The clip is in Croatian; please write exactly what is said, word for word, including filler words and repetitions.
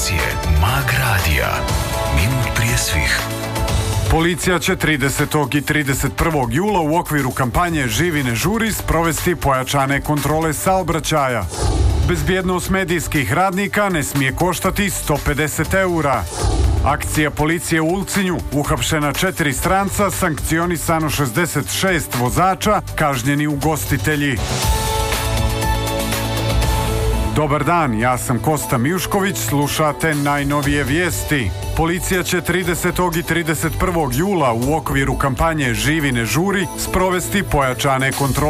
emisije Mag Radija. Minut prije svih. Policija će tridesetog i trideset prvog jula u okviru kampanje Živi ne žuri sprovesti pojačane kontrole saobraćaja. Bezbjednost medijskih radnika ne smije koštati sto pedeset eura. Akcija policije u Ulcinju, uhapšena četiri stranca, sankcionisano šezdeset šest vozača, kažnjeni ugostitelji. Dobar dan, ja sam Kosta Mijušković, slušate najnovije vijesti. Policija će tridesetog i trideset prvog jula u okviru kampanje Živi ne žuri sprovesti pojačane kontrole